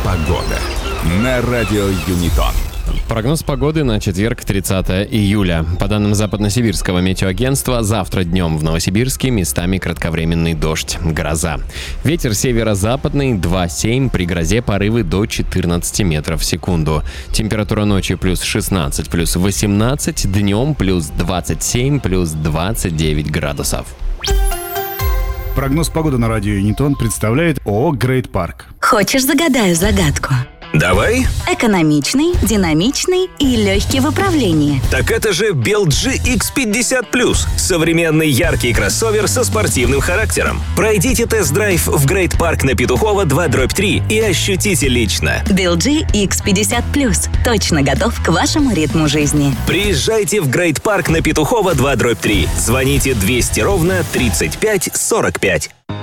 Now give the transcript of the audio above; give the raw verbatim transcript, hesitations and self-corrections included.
Погода на радио Юнитон. Прогноз погоды на четверг, тридцатое июля. По данным Западно-Сибирского метеоагентства, завтра днем в Новосибирске местами кратковременный дождь, гроза. Ветер северо-западный два семь, при грозе порывы до четырнадцати метров в секунду. Температура ночи плюс шестнадцать, плюс восемнадцать, днем плюс двадцать семь, плюс двадцать девять градусов. Прогноз погоды на радио Юнитон представляет ООО «Грейт Парк». Хочешь, загадаю загадку? Давай. Экономичный, динамичный и легкий в управлении. Так это же эл джи икс пятьдесят плюс. Современный яркий кроссовер со спортивным характером. Пройдите тест-драйв в Грейт Парк на Петухова два дробь три и ощутите лично. эл джи икс пятьдесят плюс. Точно готов к вашему ритму жизни. Приезжайте в Грейт Парк на Петухова два дробь три. Звоните двести ровно тридцать пять сорок пять.